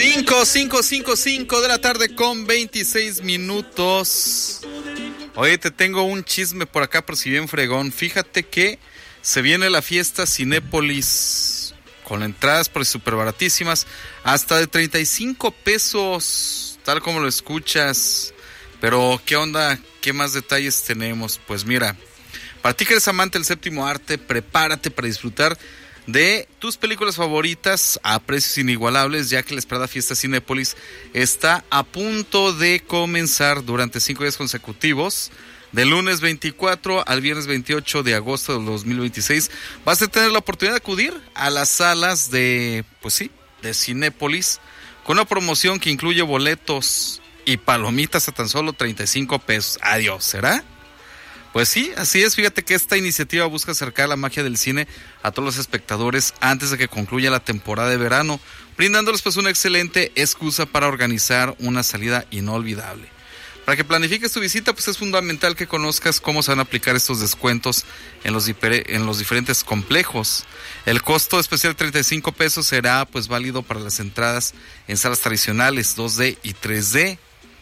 5 de la tarde con 26 minutos. Oye, te tengo un chisme por acá, por si bien fregón. Fíjate que se viene la fiesta Cinépolis con entradas por súper baratísimas, hasta de 35 pesos, tal como lo escuchas. Pero, ¿qué onda? ¿Qué más detalles tenemos? Pues mira, para ti que eres amante del séptimo arte, prepárate para disfrutar de tus películas favoritas a precios inigualables, ya que la esperada fiesta Cinépolis está a punto de comenzar durante 5 días consecutivos, del lunes 24 al viernes 28 de agosto del 2026. Vas a tener la oportunidad de acudir a las salas de Cinépolis, con una promoción que incluye boletos y palomitas a tan solo 35 pesos. Adiós, ¿será? Pues sí, así es. Fíjate que esta iniciativa busca acercar la magia del cine a todos los espectadores antes de que concluya la temporada de verano, brindándoles pues una excelente excusa para organizar una salida inolvidable. Para que planifiques tu visita, pues es fundamental que conozcas cómo se van a aplicar estos descuentos en los diferentes complejos. El costo especial de 35 pesos será pues válido para las entradas en salas tradicionales 2D y 3D.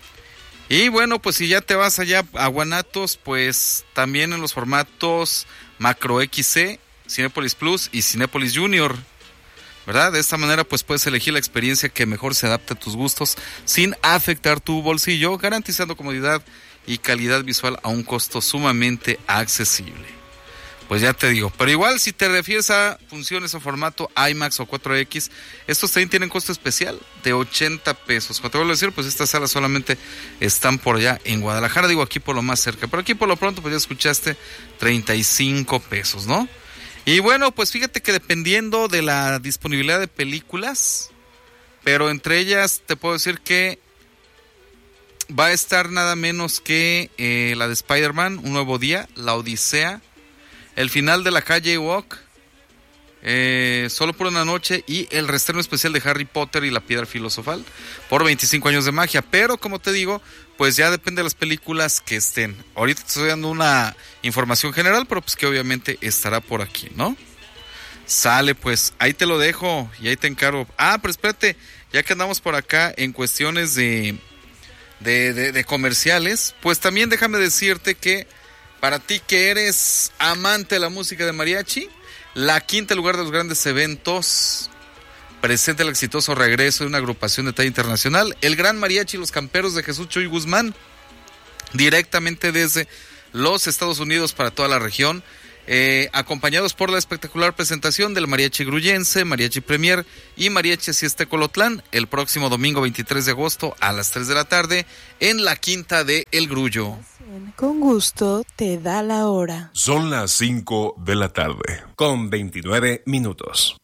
Y bueno, pues si ya te vas allá a Guanatos, pues también en los formatos Macro XC, Cinépolis Plus y Cinépolis Junior, ¿verdad? De esta manera pues puedes elegir la experiencia que mejor se adapte a tus gustos sin afectar tu bolsillo, garantizando comodidad y calidad visual a un costo sumamente accesible. Pues ya te digo, pero igual si te refieres a funciones o formato IMAX o 4X, estos también tienen costo especial de 80 pesos. Como te vuelvo a decir, pues estas salas solamente están por allá en Guadalajara, digo aquí por lo más cerca, pero aquí por lo pronto pues ya escuchaste 35 pesos, ¿no? Y bueno, pues fíjate que dependiendo de la disponibilidad de películas, pero entre ellas te puedo decir que va a estar nada menos que la de Spider-Man, Un Nuevo Día, La Odisea, El Final de la Calle Walk, Solo por una Noche y el reestreno especial de Harry Potter y la Piedra Filosofal por 25 años de magia. Pero como te digo, pues ya depende de las películas que estén. Ahorita te estoy dando una información general, pero pues que obviamente estará por aquí, ¿no? Sale, pues ahí te lo dejo y ahí te encargo. Pero espérate, ya que andamos por acá en cuestiones de comerciales, pues también déjame decirte que para ti que eres amante de la música de mariachi, la quinta lugar de los grandes eventos presenta el exitoso regreso de una agrupación de talla internacional, el Gran Mariachi Los Camperos de Jesús Chuy Guzmán, directamente desde los Estados Unidos para toda la región, acompañados por la espectacular presentación del Mariachi Gruyense, Mariachi Premier y Mariachi Sieste Colotlán, el próximo domingo 23 de agosto a las 3 de la tarde en la Quinta de El Grullo. Con gusto te da la hora. Son las 5 de la tarde, con 29 minutos.